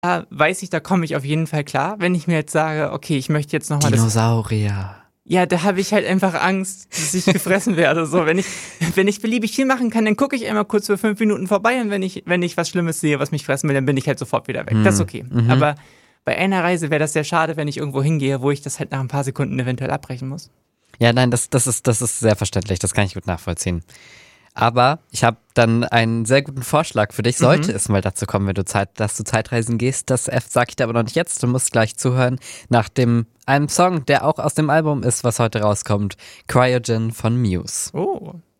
Da weiß ich, da komme ich auf jeden Fall klar. Wenn ich mir jetzt sage, okay, ich möchte jetzt nochmal Dinosaurier. Ja, da habe ich halt einfach Angst, dass ich gefressen werde. So, wenn ich beliebig viel machen kann, dann gucke ich einmal kurz für 5 Minuten vorbei und wenn ich was Schlimmes sehe, was mich fressen will, dann bin ich halt sofort wieder weg. Das ist okay. Aber bei einer Reise wäre das sehr schade, wenn ich irgendwo hingehe, wo ich das halt nach ein paar Sekunden eventuell abbrechen muss. Ja, nein, das ist sehr verständlich. Das kann ich gut nachvollziehen. Aber ich habe dann einen sehr guten Vorschlag für dich. Sollte es mal dazu kommen, dass du Zeitreisen gehst, das sage ich dir aber noch nicht jetzt. Du musst gleich zuhören nach einem Song, der auch aus dem Album ist, was heute rauskommt. Cryogen von Muse. Oh.